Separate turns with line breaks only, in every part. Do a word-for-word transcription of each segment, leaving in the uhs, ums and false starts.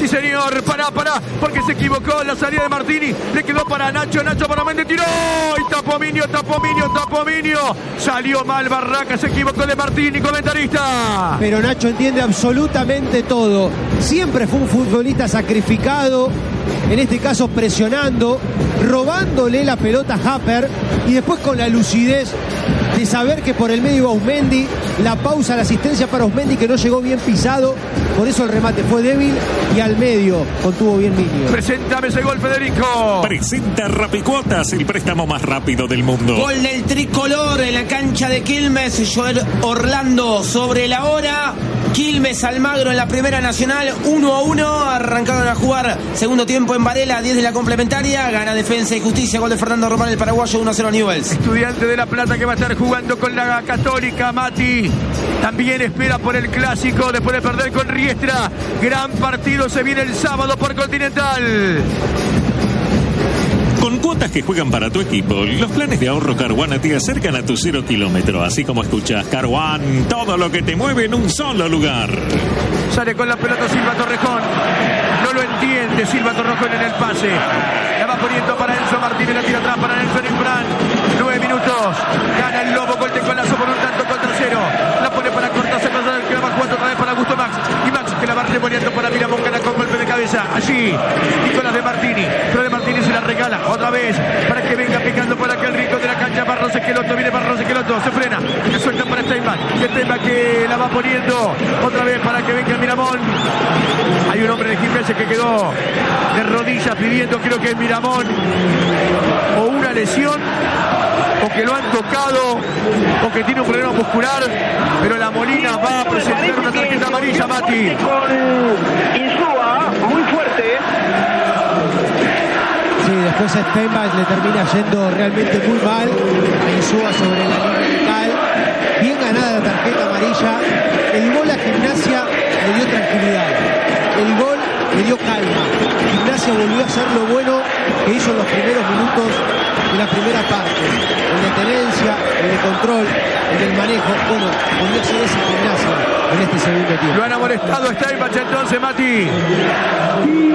Sí, señor, pará, pará, porque se equivocó la salida de Martini. Le quedó para Nacho, Nacho para Méndez, tiró. Y tapó Minio, tapó Minio, tapó Minio. Salió mal Barraca, se equivocó de Martini, comentarista.
Pero Nacho entiende absolutamente todo. Siempre fue un futbolista sacrificado, en este caso presionando, robándole la pelota a Happer y después con la lucidez de saber que por el medio iba Osmendi, la pausa, la asistencia para Osmendi que no llegó bien pisado, por eso el remate fue débil y al medio contuvo bien Minio.
Preséntame ese gol, Federico.
Presenta Rapicuotas, el préstamo más rápido del mundo.
Gol del tricolor en la cancha de Quilmes, Joel Orlando sobre la hora. Quilmes Almagro en la Primera Nacional, uno a uno, arrancaron a jugar segundo tiempo en Varela, diez de la complementaria, gana Defensa y Justicia, gol de Fernando Román, el paraguayo, uno a cero a Newell's.
Estudiante de La Plata que va a estar jugando con la Católica, Mati, también espera por el clásico después de perder con Riestra, gran partido se viene el sábado por Continental.
Con cuotas que juegan para tu equipo, los planes de ahorro Caruana te acercan a tu cero kilómetro. Así como escuchas, Caruán, todo lo que te mueve en un solo lugar.
Sale con la pelota Silva Torrejón. No lo entiende Silva Torrejón en el pase. La va poniendo para Enzo Martínez, la tira atrás para Nelson Infran. Nueve minutos. Gana el Lobo, gol de Colazo por un tanto contra cero. La pone para Cortázar, que la va jugando otra vez para Augusto Max. Y Max que la va reponiendo para Miramón, gana con golpe de cabeza. Allí, Nicolás de Martini. Pero de Martini se la regala otra vez para que venga picando por aquel rincón de la cancha. Barros Esqueloto, viene Barros Esqueloto, se frena, que suelta para Steinbach. Steinbach que la va poniendo otra vez para que venga Miramón. Hay un hombre de Gimnasia que quedó de rodillas pidiendo, creo que es Miramón, o una lesión, o que lo han tocado, o que tiene un problema muscular, pero la Molina va a presentar una tarjeta amarilla, Mati.
Con Insúa, muy fuerte.
Sí, después a Steinbach le termina yendo realmente muy mal. Insúa sobre la línea local. Bien ganada la tarjeta amarilla. El gol a Gimnasia le dio tranquilidad. El gol le dio calma. Gimnasia volvió a hacer lo bueno que hizo en los primeros minutos de la primera parte. En la tenencia, en el control, en el manejo. Bueno, volvió a hacer esa Gimnasia en este segundo tiempo.
Lo han amonestado Steinbach entonces, Mati.
Sí,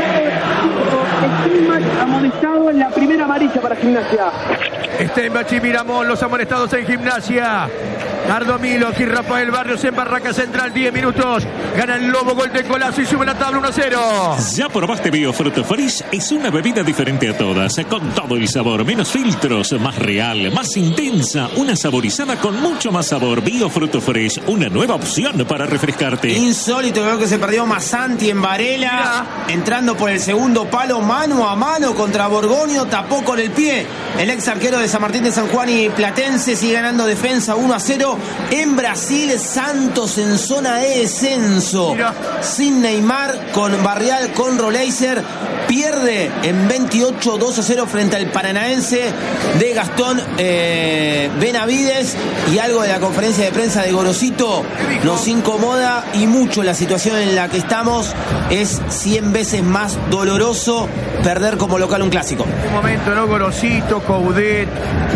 Steinbach amonestado en la primera amarilla para Gimnasia.
Steinbach y Miramón, los amonestados en Gimnasia. Nardo Milo, aquí Rafael Barrios en Barraca Central, diez minutos. Gana el Lobo, gol de Colazo y sube la tabla uno a cero.
¿Ya probaste Biofruto Fresh? Es una bebida diferente a todas, con todo el sabor, menos filtros, más real, más intensa, una saborizada con mucho más sabor. Biofruto Fresh, una nueva opción para refrescarte.
Insólito, veo que se perdió Masanti en Varela, entrando por el segundo palo, mano a mano contra Borgonio, tapó con el pie. El ex arquero de San Martín de San Juan y Platense sigue ganando Defensa uno a cero. En Brasil, Santos en zona de descenso. Mira. Sin Neymar, con Barrial, con Roleiser. Pierde en veintiocho dos a cero frente al Paranaense de Gastón eh, Benavides. Y algo de la conferencia de prensa de Gorosito nos incomoda y mucho la situación en la que estamos. Es cien veces más doloroso perder como local un clásico.
Un momento, ¿no? Gorosito, Coudet,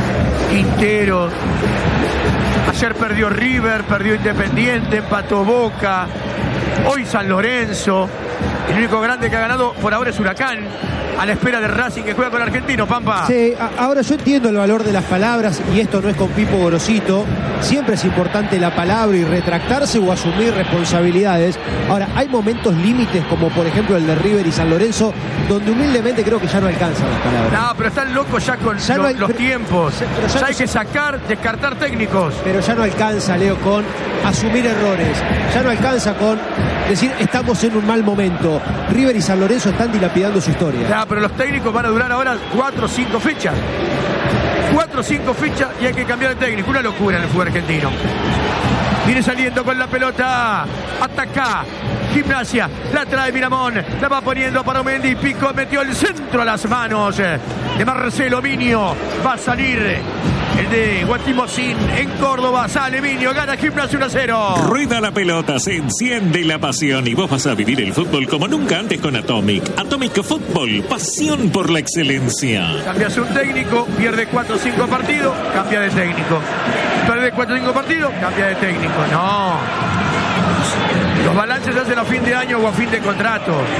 Quintero. Ayer perdió River, perdió Independiente, empató Boca. Hoy San Lorenzo. El único grande que ha ganado por ahora es Huracán, a la espera de Racing que juega con Argentino, Pampa.
Sí, a- ahora yo entiendo el valor de las palabras y esto no es con Pipo Gorosito. Siempre es importante la palabra y retractarse o asumir responsabilidades. Ahora, hay momentos límites como por ejemplo el de River y San Lorenzo donde humildemente creo que ya no alcanzan las palabras.
No, pero están locos ya con
Ya
lo-
no hay-
los
pero-
tiempos.
pero ya
Ya
no
hay
se-
que sacar, descartar técnicos.
Pero ya no alcanza, Leo, con asumir errores. Ya no alcanza con decir estamos en un mal momento. River y San Lorenzo están dilapidando su historia.
Ya, pero los técnicos van a durar ahora cuatro o cinco fechas. Cuatro o cinco fechas y hay que cambiar de técnico. Una locura en el fútbol argentino. Viene saliendo con la pelota. Ataca. Gimnasia. La trae Miramón. La va poniendo para Mendy. Pico metió el centro a las manos de Marcelo Minio. Va a salir el de Guatimosín en Córdoba. Sale Minio. Gana Gimnasia uno a cero.
Rueda la pelota, se enciende la pasión y vos vas a vivir el fútbol como nunca antes con Atomic. Atomic Fútbol, pasión por la excelencia.
Cambias un técnico, pierde cuatro o cinco partidos, cambia de técnico. Pierde cuatro o cinco partidos, cambia de técnico. No. Los balances se hacen a fin de año o a fin de contrato.